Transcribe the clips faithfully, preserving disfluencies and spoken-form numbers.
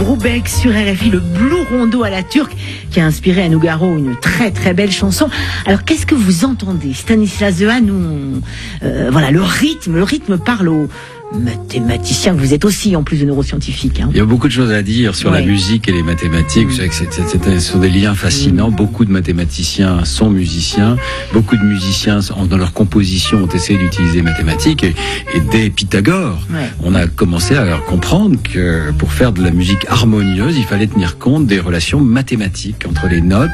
Brubeck sur R F I, le Blue Rondo à la turque, qui a inspiré à Nougaro une très très belle chanson. Alors qu'est-ce que vous entendez, Stanislas Dehaene? Nous, euh, voilà, le rythme, le rythme parle aux mathématiciens, vous êtes aussi en plus de neuroscientifique. Hein. Il y a beaucoup de choses à dire sur ouais. la musique et les mathématiques. Vous savez que c'est, c'est, c'est, ce sont des liens fascinants. Mmh. Beaucoup de mathématiciens sont musiciens. Beaucoup de musiciens, dans leur composition, ont essayé d'utiliser les mathématiques. Et, et dès Pythagore, ouais. on a commencé à comprendre que pour faire de la musique harmonieuse, il fallait tenir compte des relations mathématiques entre les notes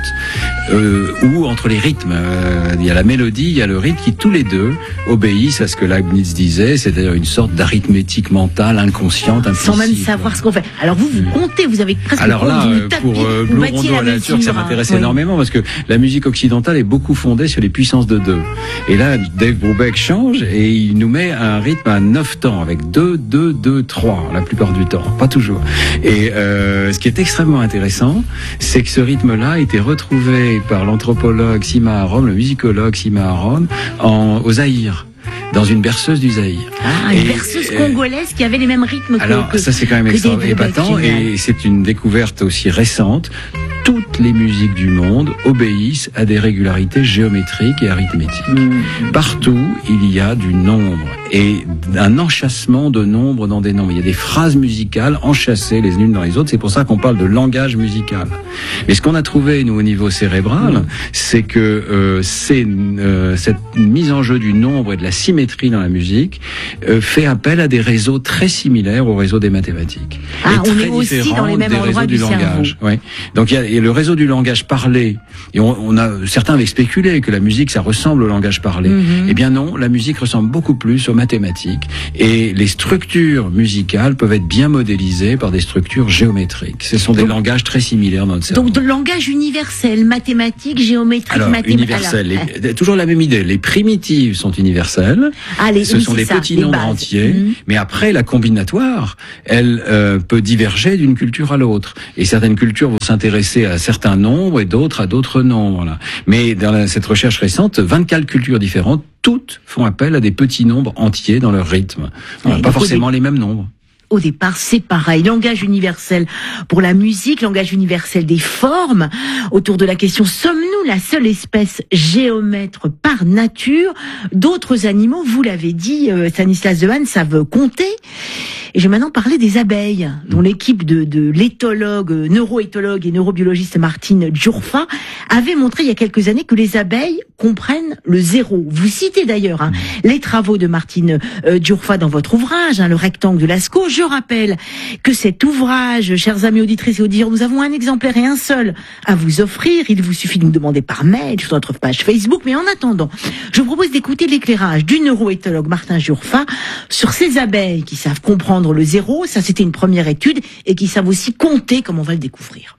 euh, ou entre les rythmes. Euh, il y a la mélodie, il y a le rythme qui, tous les deux, obéissent à ce que Leibniz disait, c'est-à-dire une sorte d'arithmétique arithmétique mentale, inconsciente, implicite. Sans même savoir ce qu'on fait. Alors vous, vous comptez, vous avez presque... Alors là, du tapis, pour euh, Blue Rondo à la turque, ça m'intéresse oui. énormément parce que la musique occidentale est beaucoup fondée sur les puissances de deux. Et là, Dave Brubeck change et il nous met un rythme à neuf temps avec deux, deux, deux, trois la plupart du temps, pas toujours. Et euh, ce qui est extrêmement intéressant, c'est que ce rythme-là a été retrouvé par l'anthropologue Sima Aron, le musicologue Sima Aron, en, au Zaïre. Dans une berceuse du Zaïre. Ah, une et, berceuse congolaise qui avait les mêmes rythmes que... Alors, que, ça c'est quand même extraordinaire, épatant, et c'est une découverte aussi récente. Toutes les musiques du monde obéissent à des régularités géométriques et arithmétiques. Mmh. Partout, il y a du nombre et un enchâssement de nombres dans des nombres. Il y a des phrases musicales enchâssées les unes dans les autres. C'est pour ça qu'on parle de langage musical. Mais ce qu'on a trouvé, nous, au niveau cérébral, mmh. c'est que euh, c'est, euh, cette mise en jeu du nombre et de la symétrie dans la musique euh, fait appel à des réseaux très similaires aux réseaux des mathématiques. Ah, et on très est aussi dans les mêmes des endroits réseaux du, du cerveau. langage. Oui. Donc il y a et le réseau du langage parlé. Et on, on a certains avaient spéculé que la musique ça ressemble au langage parlé. Mm-hmm. Eh bien non, la musique ressemble beaucoup plus aux mathématiques. Et les structures musicales peuvent être bien modélisées par des structures géométriques. Ce sont des donc, langages très similaires dans notre cerveau. Donc de langage universel, mathématique, géométrique, Alors, mathématique. Universel. Alors, les, toujours la même idée. Les primitives sont universelles. Ah, les, Ce oui, sont des ça, petits les nombres bases. entiers. Mm-hmm. Mais après, la combinatoire, elle euh, peut diverger d'une culture à l'autre. Et certaines cultures vont s'intéresser à certains nombres et d'autres à d'autres nombres. Là. Mais dans la, cette recherche récente, vingt-quatre cultures différentes, toutes font appel à des petits nombres entiers dans leur rythme. Voilà, ouais, pas forcément des... les mêmes nombres. Au départ, c'est pareil. Langage universel pour la musique, langage universel des formes. Autour de la question, sommes-nous la seule espèce géomètre par nature? D'autres animaux, vous l'avez dit, euh, Stanislas Dehaene, savent compter. Et je vais maintenant parler des abeilles, dont l'équipe de, de l'éthologue, neuroéthologue et neurobiologiste Martine Djourfa avait montré il y a quelques années que les abeilles comprennent le zéro. Vous citez d'ailleurs hein, les travaux de Martine euh, Djourfa dans votre ouvrage, hein, le rectangle de Lascaux. Je rappelle que cet ouvrage, chers amis auditrices et auditeurs, nous avons un exemplaire et un seul à vous offrir. Il vous suffit de nous demander par mail sur notre page Facebook. Mais en attendant, je vous propose d'écouter l'éclairage du neuroéthologue Martine Djourfa sur ces abeilles qui savent comprendre le zéro. Ça, c'était une première étude et qui savent aussi compter, comme on va le découvrir.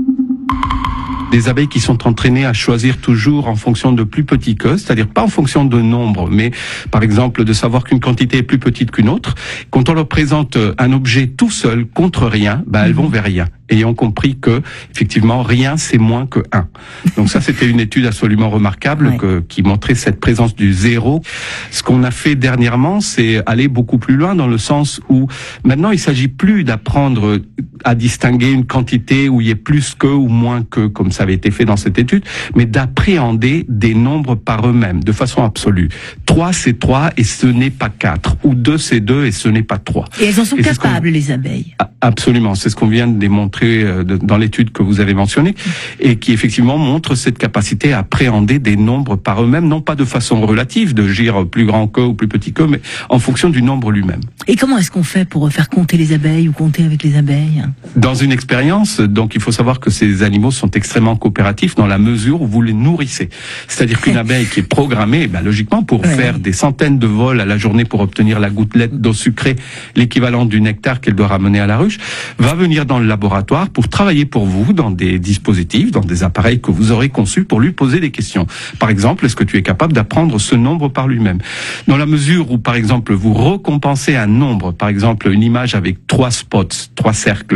Des abeilles qui sont entraînées à choisir toujours en fonction de plus petits qu'eux, c'est-à-dire pas en fonction de nombre, mais par exemple de savoir qu'une quantité est plus petite qu'une autre. Quand on leur présente un objet tout seul contre rien, ben elles vont vers rien, ayant compris que effectivement rien c'est moins que un. Donc ça c'était une étude absolument remarquable ouais. que, qui montrait cette présence du zéro. Ce qu'on a fait dernièrement, c'est aller beaucoup plus loin dans le sens où maintenant il s'agit plus d'apprendre à distinguer une quantité où il y ait plus que ou moins que, comme ça avait été fait dans cette étude, mais d'appréhender des nombres par eux-mêmes, de façon absolue. trois, c'est trois et ce n'est pas quatre. Ou deux, c'est deux et ce n'est pas trois. Et elles en sont et capables, les abeilles. Absolument. C'est ce qu'on vient de démontrer dans l'étude que vous avez mentionnée et qui effectivement montre cette capacité à appréhender des nombres par eux-mêmes, non pas de façon relative, de dire plus grand que ou plus petit que, mais en fonction du nombre lui-même. Et comment est-ce qu'on fait pour faire compter les abeilles ou compter avec les abeilles? Dans une expérience, donc il faut savoir que ces animaux sont extrêmement coopératifs dans la mesure où vous les nourrissez. C'est-à-dire qu'une abeille qui est programmée, ben, logiquement, pour ouais. faire des centaines de vols à la journée pour obtenir la gouttelette d'eau sucrée, l'équivalent du nectar qu'elle doit ramener à la ruche, va venir dans le laboratoire pour travailler pour vous dans des dispositifs, dans des appareils que vous aurez conçus pour lui poser des questions. Par exemple, est-ce que tu es capable d'apprendre ce nombre par lui-même? Dans la mesure où, par exemple, vous récompensez un nombre, par exemple, une image avec trois spots, trois cercles,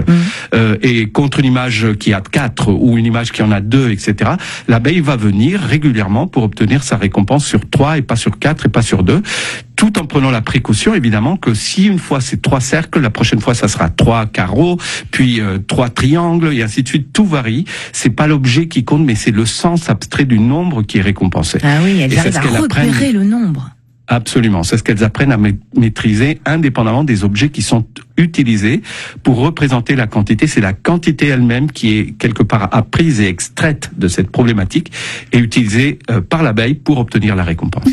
cercle, mmh. euh, et contre une image qui a quatre ou une image qui en a deux, et cetera, l'abeille va venir régulièrement pour obtenir sa récompense sur trois et pas sur quatre et pas sur deux, tout en prenant la précaution, évidemment, que si une fois c'est trois cercles, la prochaine fois ça sera trois carreaux, puis euh, trois triangles, et ainsi de suite. Tout varie. C'est pas l'objet qui compte, mais c'est le sens abstrait du nombre qui est récompensé. Ah oui, elles arrivent à repérer apprennent... le nombre. Absolument. C'est ce qu'elles apprennent à ma- maîtriser indépendamment des objets qui sont utilisés pour représenter la quantité. C'est la quantité elle-même qui est quelque part apprise et extraite de cette problématique et utilisée euh, par l'abeille pour obtenir la récompense.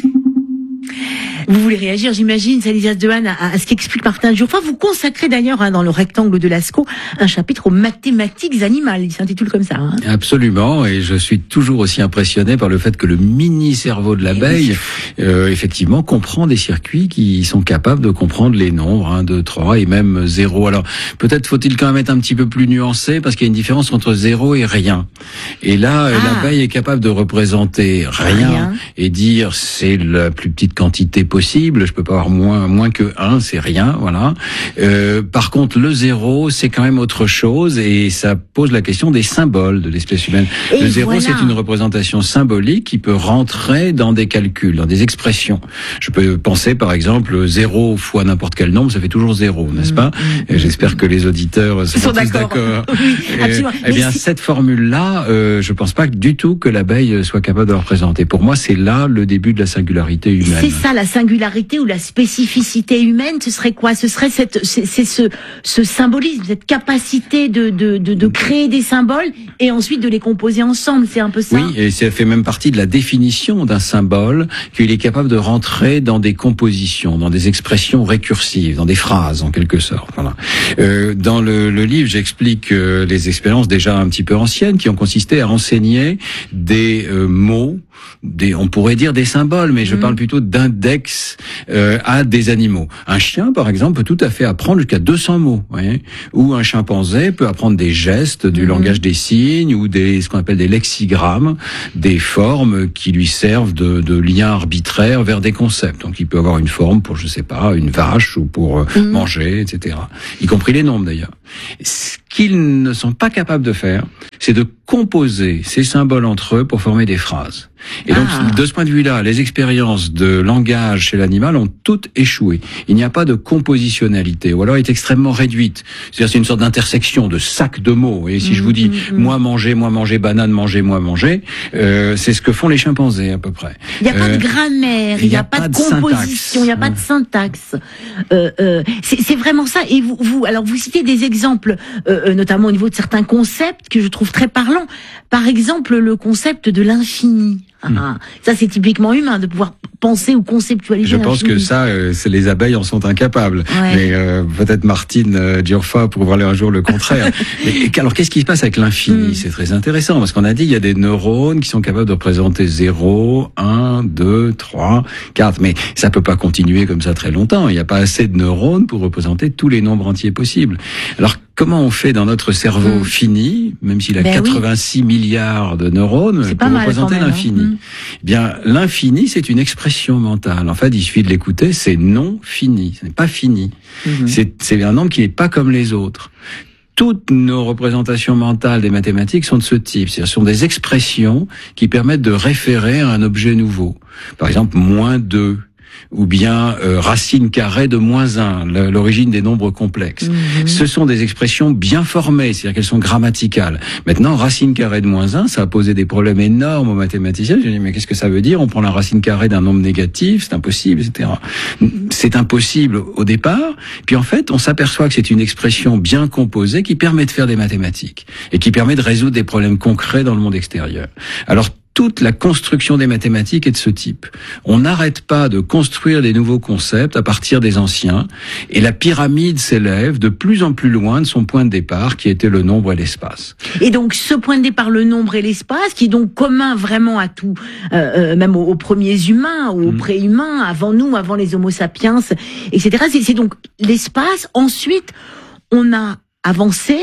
Vous voulez réagir, j'imagine, Salysias Dehaene, à, à ce qu'explique Martin Giurfa. Vous consacrez d'ailleurs hein, dans le rectangle de Lascaux un chapitre aux mathématiques animales. Il s'intitule comme ça. Hein. Absolument, et je suis toujours aussi impressionné par le fait que le mini-cerveau de l'abeille, euh, effectivement, comprend des circuits qui sont capables de comprendre les nombres, un, deux, trois et même zéro. Alors, peut-être faut-il quand même être un petit peu plus nuancé, parce qu'il y a une différence entre zéro et rien. Et là, ah. l'abeille est capable de représenter rien, rien. et dire c'est la plus petite quantité possible, je peux pas avoir moins moins que un, c'est rien, voilà. Euh, par contre, le zéro, c'est quand même autre chose et ça pose la question des symboles de l'espèce humaine. Et le zéro, voilà. c'est une représentation symbolique qui peut rentrer dans des calculs, dans des expressions. Je peux penser, par exemple, zéro fois n'importe quel nombre, ça fait toujours zéro, n'est-ce pas? Et j'espère que les auditeurs sont, sont d'accord. d'accord. Oui, absolument. Eh bien, si... cette formule-là, euh, je pense pas du tout que l'abeille soit capable de la représenter. Pour moi, c'est là le début de la singularité humaine. C'est ça, la singularité ou la spécificité humaine, ce serait quoi? Ce serait cette, c'est, c'est ce, ce symbolisme, cette capacité de, de, de, de créer des symboles et ensuite de les composer ensemble. C'est un peu ça. Oui, et ça fait même partie de la définition d'un symbole, qu'il est capable de rentrer dans des compositions, dans des expressions récursives, dans des phrases en quelque sorte. Voilà. Euh, dans le, le livre, j'explique euh, les expériences déjà un petit peu anciennes qui ont consisté à enseigner des euh, mots, des, on pourrait dire des symboles, mais je mmh. parle plutôt d'index euh, à des animaux. Un chien, par exemple, peut tout à fait apprendre jusqu'à deux cents mots, voyez, ou un chimpanzé peut apprendre des gestes, du mmh. langage des signes, ou des ce qu'on appelle des lexigrammes, des formes qui lui servent de, de lien arbitraire vers des concepts. Donc, il peut avoir une forme pour, je sais pas, une vache ou pour mmh. manger, et cetera. Y compris les nombres, d'ailleurs. Ce qu'ils ne sont pas capables de faire, c'est de composer ces symboles entre eux pour former des phrases. Et donc, ah. de ce point de vue-là, les expériences de langage chez l'animal ont toutes échoué. Il n'y a pas de compositionnalité, ou alors elle est extrêmement réduite. C'est-à-dire, c'est une sorte d'intersection, de sac de mots. Et si mmh, je vous dis mmh, moi manger, moi manger, banane, manger, moi manger, euh, c'est ce que font les chimpanzés à peu près. Il n'y a euh, pas de grammaire, il n'y a, a pas de, de composition, il n'y a pas de syntaxe. Euh, euh, c'est, c'est vraiment ça. Et vous, vous, alors vous citez des exemples, euh, notamment au niveau de certains concepts que je trouve très parlants. Par exemple, le concept de l'infini. Ah, mmh. Ça, c'est typiquement humain de pouvoir penser ou conceptualiser. Je pense que ça, euh, c'est les abeilles en sont incapables. Ouais. Mais euh, peut-être Martine euh, Giurfa pourra voir un jour le contraire. Mais, alors, qu'est-ce qui se passe avec l'infini? mmh. C'est très intéressant parce qu'on a dit il y a des neurones qui sont capables de représenter zéro, un, deux, trois, quatre. Mais ça peut pas continuer comme ça très longtemps. Il n'y a pas assez de neurones pour représenter tous les nombres entiers possibles. Alors, comment on fait dans notre cerveau mmh. fini, même s'il a ben quatre-vingt-six oui. milliards de neurones, c'est pour représenter même, l'infini? hein. Eh bien, l'infini, c'est une expression mentale. En fait, il suffit de l'écouter, c'est non fini. Ce n'est pas fini. Mmh. C'est, c'est un nombre qui n'est pas comme les autres. Toutes nos représentations mentales des mathématiques sont de ce type. C'est-à-dire, ce sont des expressions qui permettent de référer à un objet nouveau. Par exemple, moins deux. Ou bien euh, racine carrée de moins un, l'origine des nombres complexes. Mmh. Ce sont des expressions bien formées, c'est-à-dire qu'elles sont grammaticales. Maintenant, racine carrée de moins un, ça a posé des problèmes énormes aux mathématiciens. Je dis, mais qu'est-ce que ça veut dire? On prend la racine carrée d'un nombre négatif, c'est impossible, et cetera. C'est impossible au départ, puis en fait, on s'aperçoit que c'est une expression bien composée qui permet de faire des mathématiques, et qui permet de résoudre des problèmes concrets dans le monde extérieur. Alors, toute la construction des mathématiques est de ce type. On n'arrête pas de construire des nouveaux concepts à partir des anciens, et la pyramide s'élève de plus en plus loin de son point de départ, qui était le nombre et l'espace. Et donc, ce point de départ, le nombre et l'espace, qui est donc commun vraiment à tout, euh, même aux, aux premiers humains, aux mmh. pré-humains, avant nous, avant les Homo sapiens, et cetera. C'est, c'est donc l'espace. Ensuite, on a avancé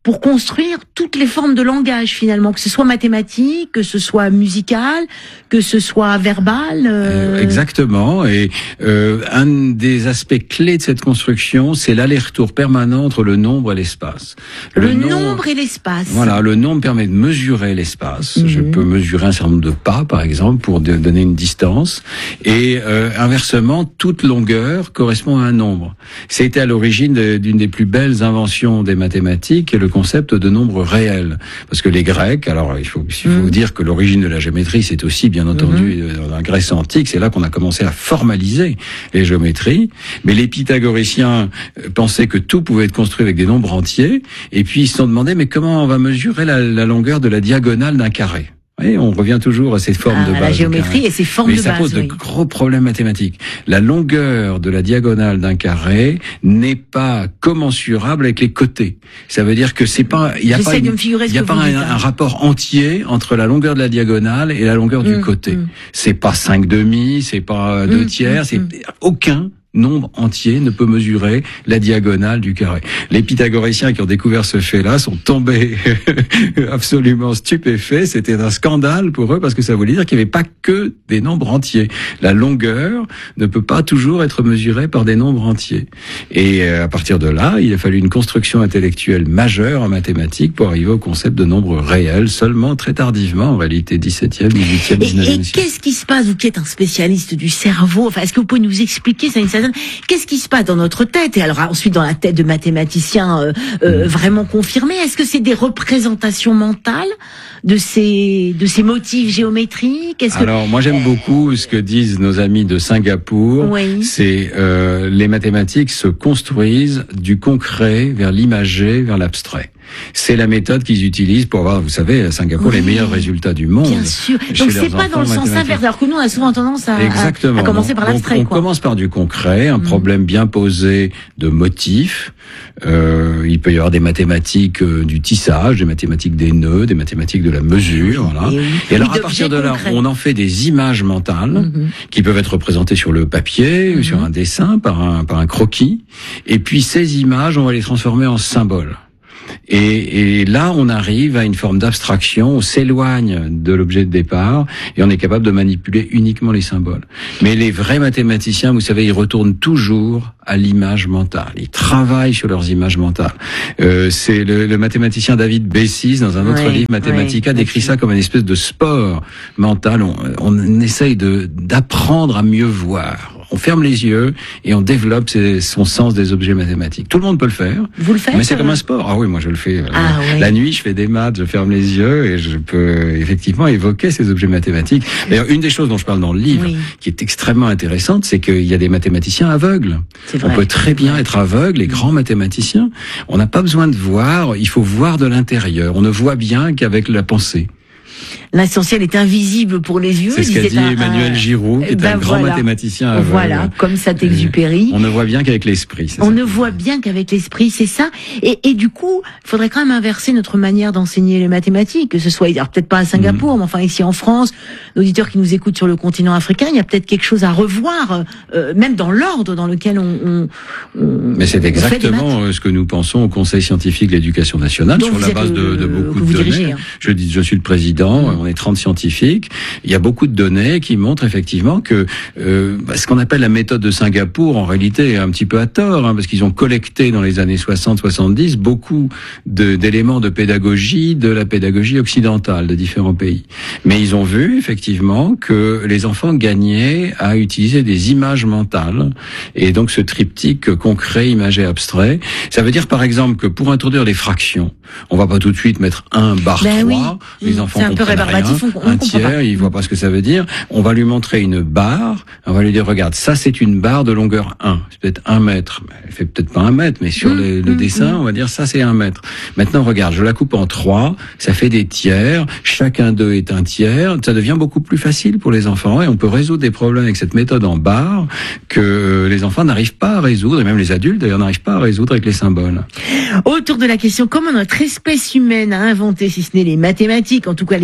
pour construire toutes les formes de langage finalement, que ce soit mathématique, que ce soit musical, que ce soit verbal. Euh... Exactement. Et euh, un des aspects clés de cette construction, c'est l'aller-retour permanent entre le nombre et l'espace. Le, le nombre, nombre et l'espace. Voilà, le nombre permet de mesurer l'espace. Mmh. Je peux mesurer un certain nombre de pas, par exemple, pour de, donner une distance. Et euh, inversement, toute longueur correspond à un nombre. C'était à l'origine de, d'une des plus belles inventions des mathématiques, qui est le concept de nombre réel. Parce que les Grecs, alors il faut, il faut mmh. dire que l'origine de la géométrie, c'est aussi bien entendu mmh. dans la Grèce antique, c'est là qu'on a commencé à formaliser les géométries. Mais les pythagoriciens pensaient que tout pouvait être construit avec des nombres entiers, et puis ils se sont demandé, mais comment on va mesurer la, la longueur de la diagonale d'un carré? Oui, on revient toujours à ces formes ah, de base. La géométrie et ces formes Mais de ça base. pose oui. de gros problèmes mathématiques. La longueur de la diagonale d'un carré n'est pas commensurable avec les côtés. Ça veut dire que c'est pas, il y a J'essaie pas, une, il y a pas un, un rapport entier entre la longueur de la diagonale et la longueur mmh, du côté. Mmh. C'est pas cinq demi, c'est pas deux mmh, tiers, mmh, c'est mmh. aucun nombre entier ne peut mesurer la diagonale du carré. Les pythagoriciens qui ont découvert ce fait-là sont tombés absolument stupéfaits. C'était un scandale pour eux parce que ça voulait dire qu'il n'y avait pas que des nombres entiers. La longueur ne peut pas toujours être mesurée par des nombres entiers. Et à partir de là, il a fallu une construction intellectuelle majeure en mathématiques pour arriver au concept de nombre réel, seulement très tardivement, en réalité dix-septième, dix-huitième, dix-neuvième siècle. Et qu'est-ce qui se passe, vous qui êtes un spécialiste du cerveau, enfin, est-ce que vous pouvez nous expliquer ça, une certaine qu'est-ce qui se passe dans notre tête et alors ensuite dans la tête de mathématiciens euh, euh, mmh. vraiment confirmés? Est-ce que c'est des représentations mentales de ces de ces motifs géométriques? Est-ce alors que... moi j'aime beaucoup ce que disent nos amis de Singapour. Oui. C'est euh, les mathématiques se construisent du concret vers l'imagé, vers l'abstrait. C'est la méthode qu'ils utilisent pour avoir, vous savez, à Singapour, oui, les meilleurs résultats du monde. Bien sûr. Donc c'est pas dans le sens inverse, alors que nous on a souvent tendance à, Exactement. à, à commencer par l'abstrait. On, on quoi. commence par du concret, un mmh. problème bien posé de motifs. Euh, il peut y avoir des mathématiques euh, du tissage, des mathématiques des nœuds, des mathématiques de la mesure. Voilà. Et, oui. Et alors oui, à partir de là, concret. On en fait des images mentales mmh. qui peuvent être représentées sur le papier, mmh. ou sur un dessin, par un, par un croquis. Et puis ces images, on va les transformer en symboles. Et, et là, on arrive à une forme d'abstraction, on s'éloigne de l'objet de départ et on est capable de manipuler uniquement les symboles. Mais les vrais mathématiciens, vous savez, ils retournent toujours à l'image mentale. Ils travaillent sur leurs images mentales. Euh, c'est le, le mathématicien David Bessis, dans un autre oui, livre, Mathematica, oui, décrit ça comme une espèce de sport mental. On, on essaye de d'apprendre à mieux voir. On ferme les yeux et on développe ses, son sens des objets mathématiques. Tout le monde peut le faire. Vous le faites? Mais c'est comme un sport. Ah oui, moi je le fais. Ah, la, oui. la nuit, je fais des maths, je ferme les yeux et je peux effectivement évoquer ces objets mathématiques. D'ailleurs, une des choses dont je parle dans le livre, oui. qui est extrêmement intéressante, c'est qu'il y a des mathématiciens aveugles. C'est vrai. On peut très bien être aveugle, les grands mathématiciens. On n'a pas besoin de voir, il faut voir de l'intérieur. On ne voit bien qu'avec la pensée. L'essentiel est invisible pour les yeux. C'est ce qu'a dit un, Emmanuel Giroud, qui est ben un grand voilà. mathématicien aveugle. Voilà, comme Saint-Exupéry. On ne voit bien qu'avec l'esprit. On ça. ne voit bien qu'avec l'esprit, c'est ça. Et, et du coup, il faudrait quand même inverser notre manière d'enseigner les mathématiques, que ce soit, alors peut-être pas à Singapour, mmh. mais enfin ici en France, l'auditeurs qui nous écoutent sur le continent africain, il y a peut-être quelque chose à revoir, euh, même dans l'ordre dans lequel on. on, on mais c'est exactement ce que nous pensons au Conseil scientifique de l'éducation nationale, donc sur la base le, de, de beaucoup de données. Dirigez, hein. Je dis, je suis le président. Mmh. On est trente scientifiques. Il y a beaucoup de données qui montrent effectivement que euh, ce qu'on appelle la méthode de Singapour, en réalité, est un petit peu à tort, hein, parce qu'ils ont collecté dans les années soixante soixante-dix beaucoup de, d'éléments de pédagogie de la pédagogie occidentale de différents pays. Mais ils ont vu effectivement que les enfants gagnaient à utiliser des images mentales, et donc ce triptyque concret, imagé, abstrait. Ça veut dire par exemple que pour introduire les fractions, on va pas tout de suite mettre un bar ben trois, oui. les enfants c'est un peu rébarbatif, rien, on, on un tiers, ils voient pas ce que ça veut dire. On va lui montrer une barre, on va lui dire regarde, ça c'est une barre de longueur un, c'est peut-être un mètre, elle fait peut-être pas un mètre, mais sur mmh, le, le mmh, dessin, mmh. on va dire ça c'est un mètre. Maintenant regarde, je la coupe en trois, ça fait des tiers, chacun d'eux est un tiers, ça devient beaucoup plus facile pour les enfants et on peut résoudre des problèmes avec cette méthode en barre que les enfants n'arrivent pas à résoudre, et même les adultes d'ailleurs n'arrivent pas à résoudre avec les symboles. Autour de la question comment notre espèce humaine a inventé, si ce n'est les mathématiques, en tout cas les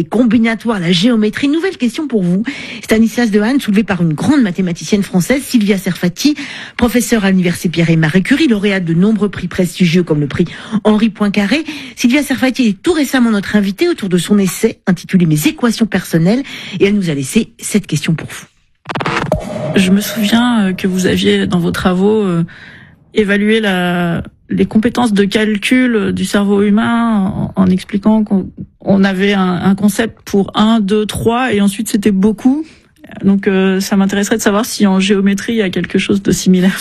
les combinatoires, la géométrie. Nouvelle question pour vous, Stanislas Dehaene, soulevée par une grande mathématicienne française, Sylvia Serfati, professeure à l'université Pierre et Marie Curie, lauréate de nombreux prix prestigieux comme le prix Henri Poincaré. Sylvia Serfati est tout récemment notre invitée autour de son essai intitulé Mes équations personnelles, et elle nous a laissé cette question pour vous. Je me souviens que vous aviez dans vos travaux euh, évalué la, les compétences de calcul du cerveau humain en, en expliquant qu'on on avait un, un concept pour un, deux, trois et ensuite c'était beaucoup. Donc euh, ça m'intéresserait de savoir si en géométrie il y a quelque chose de similaire.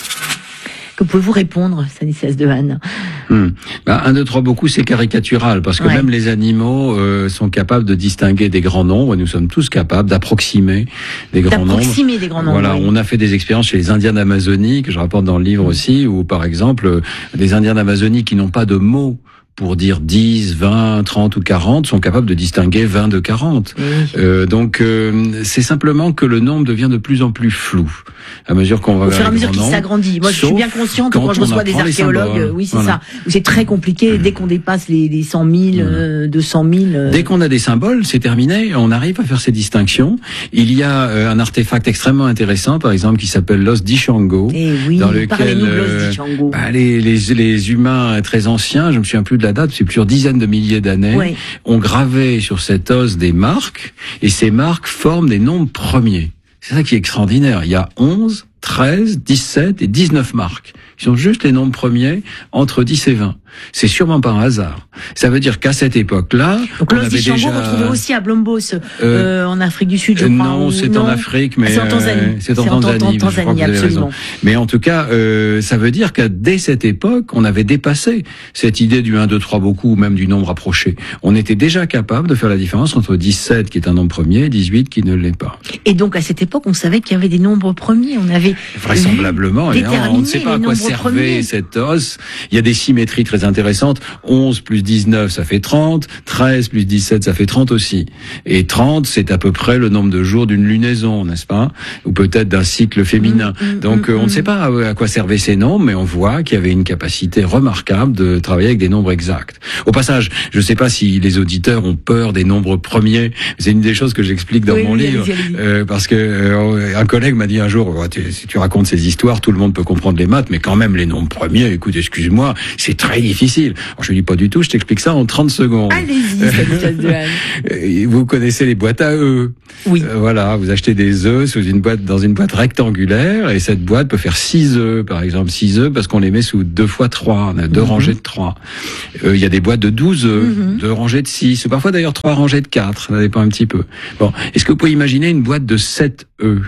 Que pouvez-vous répondre, Stanislas Dehaene? Hmm. Bah, un, deux, trois, beaucoup, c'est caricatural, parce que ouais. même les animaux euh, sont capables de distinguer des grands nombres, et nous sommes tous capables d'approximer des grands nombres. D'approximer des grands nombres. Voilà, oui. On a fait des expériences chez les Indiens d'Amazonie, que je rapporte dans le livre aussi, où par exemple, euh, des Indiens d'Amazonie qui n'ont pas de mots pour dire dix, vingt, trente ou quarante, sont capables de distinguer vingt de quarante. Oui. Euh, donc, euh, c'est simplement que le nombre devient de plus en plus flou à mesure qu'on va au vers fur et à mesure qu'il s'agrandit. Moi, je suis bien consciente quand, quand je reçois des archéologues, oui, c'est voilà. ça, où c'est très compliqué. Dès qu'on dépasse les, les cent mille, euh, deux cent mille... Euh... Dès qu'on a des symboles, c'est terminé, on arrive à faire ces distinctions. Il y a euh, un artefact extrêmement intéressant, par exemple, qui s'appelle l'os d'Ishango, eh oui, dans lequel euh, bah, les, les, les humains très anciens, je me souviens plus de la date, c'est plusieurs dizaines de milliers d'années, oui. ont gravé sur cet os des marques, et ces marques forment des nombres premiers. C'est ça qui est extraordinaire. Il y a onze, treize, dix-sept et dix-neuf marques, qui sont juste les nombres premiers entre dix et vingt. C'est sûrement pas un hasard. Ça veut dire qu'à cette époque-là, donc l'os d'Ishango, déjà... on trouvait aussi à Blombos, euh, euh, en Afrique du Sud, je crois. Non, ou... c'est non. en Afrique, mais c'est en Tanzanie. Euh, c'est en Tanzanie, en Tanzanie, absolument. Mais en tout cas, euh, ça veut dire qu'à dès cette époque, on avait dépassé cette idée du un, deux, trois beaucoup, ou même du nombre approché. On était déjà capable de faire la différence entre dix-sept, qui est un nombre premier, et dix-huit, qui ne l'est pas. Et donc, à cette époque, on savait qu'il y avait des nombres premiers. On avait vraisemblablement, et on ne sait pas à quoi servait premiers. cet os. Il y a des symétries très intéressantes. onze plus dix-neuf, ça fait trente. treize plus dix-sept, ça fait trente aussi. Et trente, c'est à peu près le nombre de jours d'une lunaison, n'est-ce pas? Ou peut-être d'un cycle féminin. Mmh, Donc, mmh, on mmh. ne sait pas à quoi servaient ces nombres, mais on voit qu'il y avait une capacité remarquable de travailler avec des nombres exacts. Au passage, je ne sais pas si les auditeurs ont peur des nombres premiers. C'est une des choses que j'explique dans oui, mon oui, livre. allez-y, allez-y. Euh, parce que euh, un collègue m'a dit un jour, oh, tu, si tu racontes ces histoires, tout le monde peut comprendre les maths, mais quand même les nombres premiers, écoute, excuse-moi, c'est très difficile. Alors, je lui dis pas du tout, je t'explique ça en trente secondes. Allez-y, Stanislas Dehaene. Vous connaissez les boîtes à œufs. Oui. Euh, voilà, vous achetez des œufs sous une boîte, dans une boîte rectangulaire, et cette boîte peut faire six œufs, par exemple, six œufs, parce qu'on les met sous deux fois trois, on a deux mm-hmm. rangées de trois. Il euh, y a des boîtes de douze œufs, mm-hmm. deux rangées de six, ou parfois d'ailleurs trois rangées de quatre, ça dépend un petit peu. Bon, est-ce que vous pouvez imaginer une boîte de sept œufs?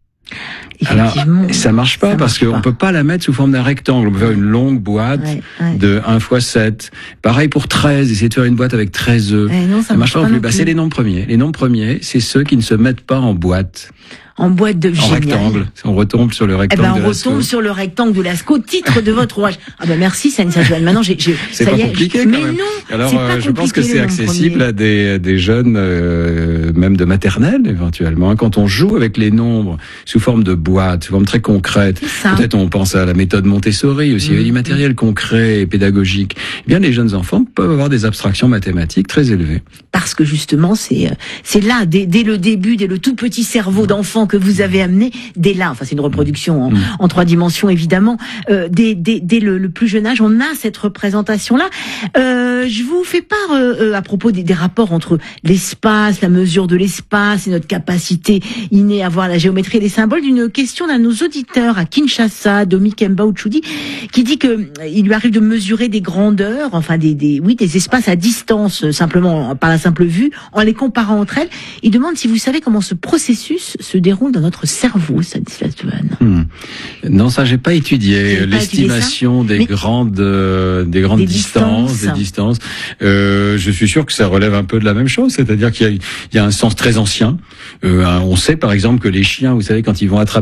Alors, ça marche pas ça parce qu'on peut pas la mettre sous forme d'un rectangle. On peut faire une longue boîte ouais, ouais. de un fois sept. Pareil pour treize, essayer de faire une boîte avec treize œufs. Eh non, ça, ça marche pas non plus. plus. Bah, c'est les nombres premiers. Les nombres premiers, c'est ceux qui ne se mettent pas en boîte. En boîte de en rectangle. On retombe sur le rectangle. Eh ben, on de retombe sur le rectangle de Lascaux, titre de votre ouvrage. Ah ben merci, Stanislas Dehaene. Maintenant, j'ai, j'ai c'est ça pas y est, compliqué je... quand mais même. non. Alors, c'est pas euh, je pense que c'est accessible premier. à des des jeunes, euh, même de maternelle éventuellement. Quand on joue avec les nombres sous forme de boîte, sous forme très concrète. Peut-être on pense à la méthode Montessori aussi, mmh. du matériel concret et pédagogique. Eh bien, les jeunes enfants peuvent avoir des abstractions mathématiques très élevées. Parce que justement, c'est c'est là, dès, dès le début, dès le tout petit cerveau d'enfant que vous avez amené, dès là. Enfin, c'est une reproduction en, mmh. en trois dimensions, évidemment. Euh, dès dès, dès le, le plus jeune âge, on a cette représentation-là. Euh, je vous fais part, euh, à propos des, des rapports entre l'espace, la mesure de l'espace et notre capacité innée à voir la géométrie et les symboles, d'une question d'un de nos auditeurs à Kinshasa, Domi Kemba Uchudi, qui dit que il lui arrive de mesurer des grandeurs, enfin des, des, oui, des espaces à distance, simplement par la simple vue, en les comparant entre elles. Il demande si vous savez comment ce processus se déroule dans notre cerveau, Stanislas Dehaene. Hmm. Non, ça j'ai pas étudié. L'estimation des Mais grandes, euh, des grandes des distances, distances. des distances. Euh, je suis sûr que ça relève un peu de la même chose, c'est-à-dire qu'il y a, il y a un sens très ancien. Euh, on sait par exemple que les chiens, vous savez, quand ils vont attraper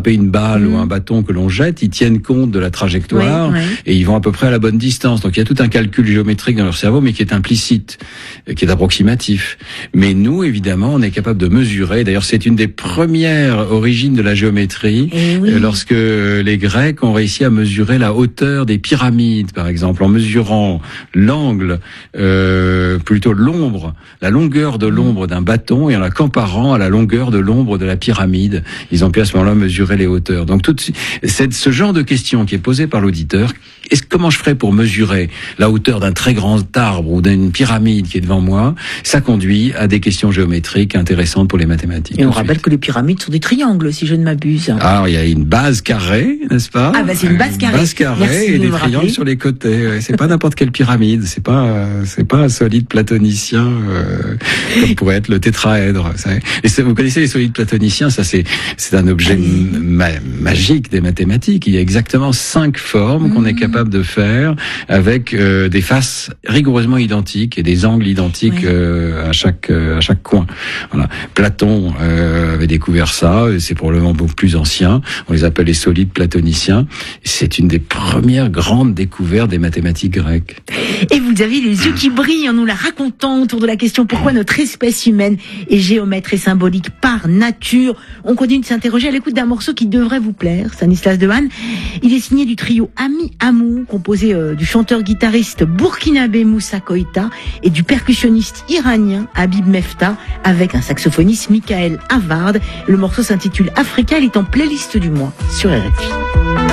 attraper une balle mmh. ou un bâton que l'on jette, ils tiennent compte de la trajectoire oui, oui. et ils vont à peu près à la bonne distance. Donc il y a tout un calcul géométrique dans leur cerveau, mais qui est implicite, qui est approximatif. Mais nous, évidemment, on est capable de mesurer. D'ailleurs, c'est une des premières origines de la géométrie, oui. lorsque les Grecs ont réussi à mesurer la hauteur des pyramides, par exemple, en mesurant l'angle, euh, plutôt l'ombre, la longueur de l'ombre d'un bâton et en la comparant à la longueur de l'ombre de la pyramide. Ils ont pu à ce moment-là mesurer les hauteurs. Donc tout c'est ce genre de question qui est posée par l'auditeur. Est-ce, comment je ferais pour mesurer la hauteur d'un très grand arbre ou d'une pyramide qui est devant moi? Ça conduit à des questions géométriques intéressantes pour les mathématiques. Et on rappelle que les pyramides sont des triangles, si je ne m'abuse. Alors, il y a une base carrée, n'est-ce pas? Ah, bah, c'est une base carrée. Une base carrée Merci et de des me triangles rappeler. sur les côtés. C'est pas n'importe quelle pyramide. C'est pas, euh, c'est pas un solide platonicien, euh, comme pourrait être le tétraèdre. Et ça, vous connaissez les solides platoniciens? Ça, c'est, c'est un objet ma- magique des mathématiques. Il y a exactement cinq formes mmh. qu'on est capable de faire avec euh, des faces rigoureusement identiques et des angles identiques oui. euh, à chaque euh, à chaque coin. Voilà. Platon euh, avait découvert ça. C'est probablement beaucoup plus ancien. On les appelle les solides platoniciens. C'est une des premières grandes découvertes des mathématiques grecques. Et vous avez les yeux qui brillent en nous la racontant autour de la question pourquoi notre espèce humaine est géomètre et symbolique par nature. On continue de s'interroger à l'écoute d'un morceau qui devrait vous plaire, Stanislas Dehaene. Il est signé du trio Ami Amou, composé euh, du chanteur-guitariste burkinabé Moussa Koïta et du percussionniste iranien Habib Mefta, avec un saxophoniste Michael Havard. Le morceau s'intitule Africa, il est en playlist du mois sur R F I.